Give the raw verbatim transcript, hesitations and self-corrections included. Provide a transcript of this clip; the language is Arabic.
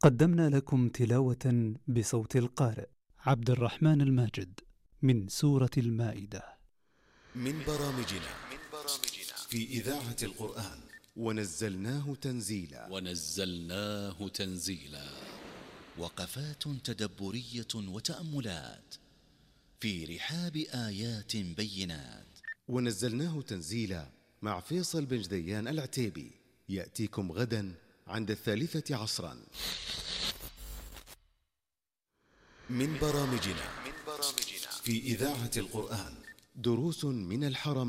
قدمنا لكم تلاوة بصوت القارئ عبد الرحمن الماجد من سورة المائدة. من برامجنا في إذاعة القرآن ونزلناه تنزيلا ونزلناه تنزيلا وقفات تدبرية وتأملات في رحاب آيات بينات. ونزلناه تنزيلا مع فيصل بن جديان العتيبي، يأتيكم غدا عند الثالثة عصرا. من برامجنا في إذاعة القرآن دروس من الحرمين.